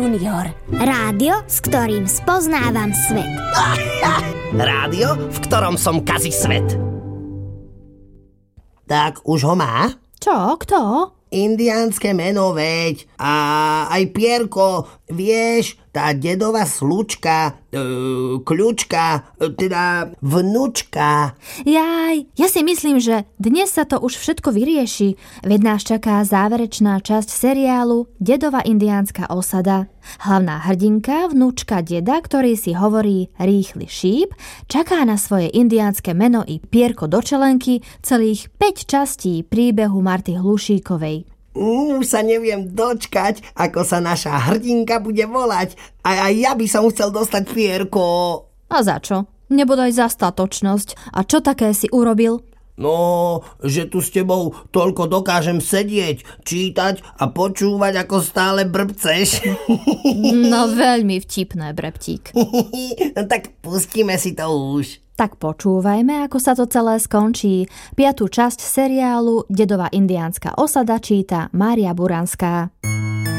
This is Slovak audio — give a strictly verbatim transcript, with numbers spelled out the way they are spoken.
Junior. Rádio, s ktorým spoznávam svet. Rádio, v ktorom som kazí svet. Tak už ho má? Čo? Kto? Indiánske meno, veď. A aj Pierko, vieš, tá dedová slučka, e, kľučka, e, teda vnúčka. Jaj, ja si myslím, že dnes sa to už všetko vyrieši, veď nás čaká záverečná časť seriálu Dedová indiánska osada. Hlavná hrdinka, vnúčka deda, ktorý si hovorí Rýchly šíp, čaká na svoje indiánske meno i pierko do čelenky celých päť častí príbehu Marty Hlušíkovej. Už sa neviem dočkať, ako sa naša hrdinka bude volať. A aj ja by som chcel dostať pierko. A za čo? Nebodaj za statočnosť. A čo také si urobil? No, že tu s tebou toľko dokážem sedieť, čítať a počúvať, ako stále brbceš. No veľmi vtipné, Breptík. No tak pustíme si to už. Tak počúvajme, ako sa to celé skončí. Piatú časť seriálu Dedová indiánska osada číta Mária Buranská.